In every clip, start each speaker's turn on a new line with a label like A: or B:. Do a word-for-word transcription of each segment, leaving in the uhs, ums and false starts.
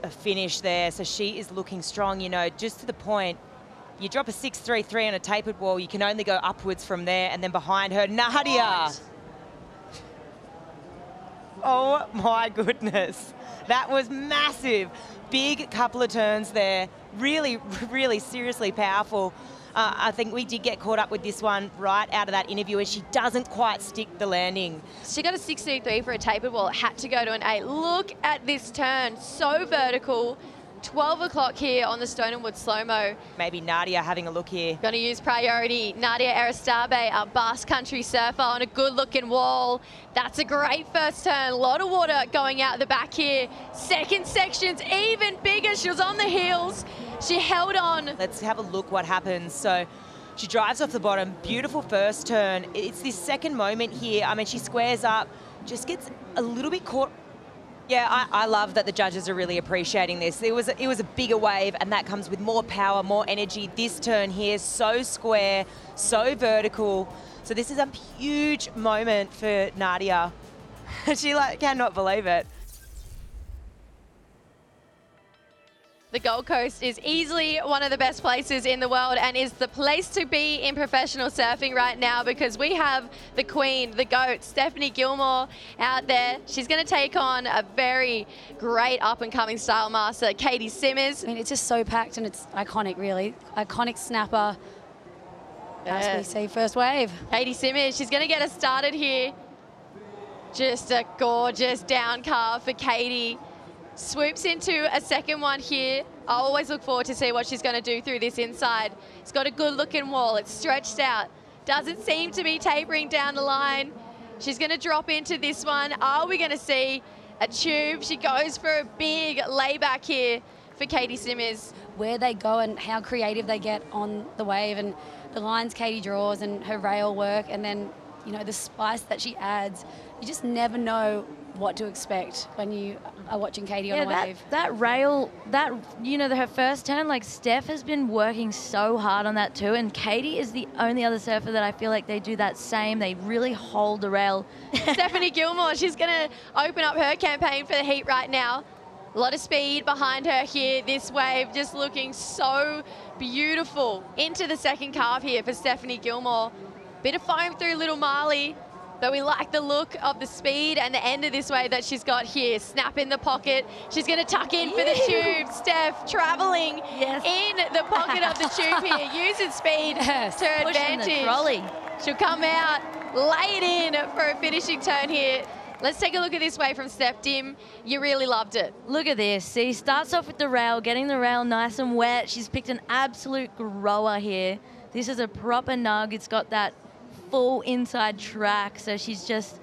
A: a finish there. So she is looking strong, you know, just to the point. You drop a six three three on a tapered wall, you can only go upwards from there, and then behind her, Nadia. What? Oh my goodness. That was massive. Big couple of turns there. Really, really seriously powerful. Uh, I think we did get caught up with this one right out of that interview, and she doesn't quite stick the landing.
B: She got a six two three for a tapered wall. It had to go to an eight. Look at this turn. So vertical. twelve o'clock here on the Stone and Wood slow-mo.
A: Maybe Nadia having a look here.
B: Going to use priority. Nadia Aristabe, our Basque Country surfer, on a good-looking wall. That's a great first turn. A lot of water going out the back here. Second section's even bigger. She was on the heels. She held on.
A: Let's have a look what happens. So she drives off the bottom. Beautiful first turn. It's this second moment here. I mean, she squares up, just gets a little bit caught. Yeah, I, I love that the judges are really appreciating this. It was, a, it was a bigger wave, and that comes with more power, more energy. This turn here, so square, so vertical. So this is a huge moment for Nadia. She like cannot believe it.
B: The Gold Coast is easily one of the best places in the world and is the place to be in professional surfing right now, because we have the queen, the GOAT, Stephanie Gilmore out there. She's going to take on a very great up-and-coming style master, Katie Simmers.
C: I mean, it's just so packed and it's iconic, really. Iconic snapper. As
B: Yeah.
C: we see, first wave.
B: Katie Simmers, she's going to get us started here. Just a gorgeous down carve for Katie. Swoops into a second one here. I always look forward to see what she's going to do through this inside. It's got a good looking wall. It's stretched out. Doesn't seem to be tapering down the line. She's going to drop into this one. Are we going to see a tube? She goes for a big layback here for Katie Simmers.
C: Where they go and how creative they get on the wave, and the lines Katie draws and her rail work, and then, you know, the spice that she adds. You just never know what to expect when you are watching Katie
D: yeah,
C: on a
D: that,
C: wave.
D: That rail, that, you know, the, her first turn, like Steph has been working so hard on that too, and Katie is the only other surfer that I feel like they do that same. They really hold the rail.
B: Stephanie Gilmore, she's going to open up her campaign for the heat right now. A lot of speed behind her here. This wave just looking so beautiful. Into the second carve here for Stephanie Gilmore. Bit of foam through Little Marley. But we like the look of the speed and the end of this wave that she's got here. Snap in the pocket. She's going to tuck in for the tube. Steph traveling
D: yes.
B: in the pocket of the tube here, using speed
D: yes.
B: to her
D: Pushing
B: advantage.
D: The trolley.
B: She'll come out, lay it in for a finishing turn here. Let's take a look at this wave from Steph. Dim, you really loved it.
D: Look at this. See, starts off with the rail, getting the rail nice and wet. She's picked an absolute grower here. This is a proper nug. It's got that full inside track, so she's just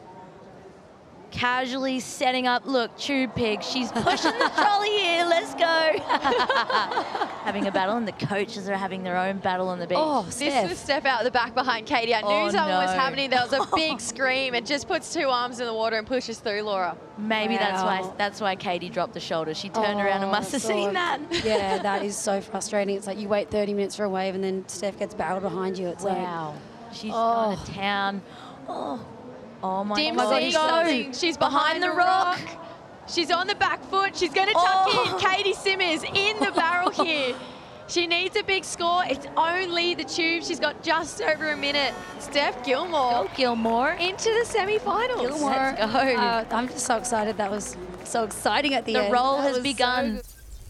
D: casually setting up. Look, tube pig, she's pushing the trolley here. Let's go. Having a battle, and the coaches are having their own battle on the beach.
C: Oh,
B: This
C: Steph.
B: was Steph out the back behind Katie. I knew
D: Oh,
B: something
D: no.
B: was happening. There was a big scream, and just puts two arms in the water and pushes through Laura.
D: Maybe that's
C: Wow.
D: why that's why Katie dropped the shoulder. She turned around and
C: Oh,
D: must have
C: so-
D: seen that.
C: Yeah, that is so frustrating. It's like you wait thirty minutes for a wave and then Steph gets barreled behind you. It's
D: Wow. She's
C: Oh.
D: gone to town. Oh, oh my
B: Dim
D: God.
B: sees something. She's behind, the rock. She's on the back foot. She's going to tuck
D: Oh.
B: in. Katie Simmers in the barrel here. She needs a big score. It's only the tube. She's got just over a minute. Steph Gilmore
D: Go Gilmore.
B: into the semi-finals.
C: Gilmore.
D: Let's go.
C: Uh, I'm just so excited. That was so exciting at the,
D: The
C: end.
D: roll
C: That
D: has
C: was so
D: begun.
C: good.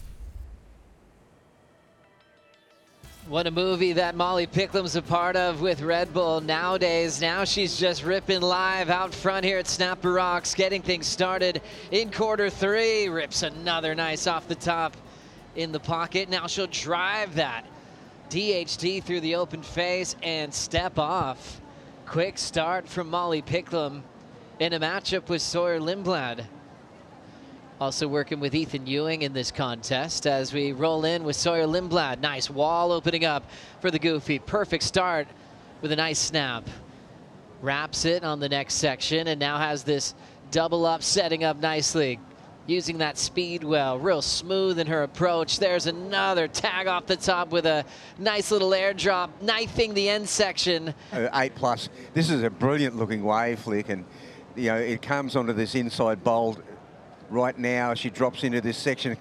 E: What a movie that Molly Picklam's a part of with Red Bull nowadays. Now she's just ripping live out front here at Snapper Rocks, getting things started in quarter three. Rips another nice off the top in the pocket. Now she'll drive that D H D through the open face and step off. Quick start from Molly Picklam in a matchup with Sawyer Lindblad. Also working with Ethan Ewing in this contest as we roll in with Sawyer Lindblad. Nice wall opening up for the Goofy. Perfect start with a nice snap. Wraps it on the next section and now has this double up setting up nicely. Using that speed well, real smooth in her approach. There's another tag off the top with a nice little airdrop, knifing the end section.
F: Uh, eight plus. This is a brilliant looking wave flick, and you know it comes onto this inside bowl. Right now, she drops into this section.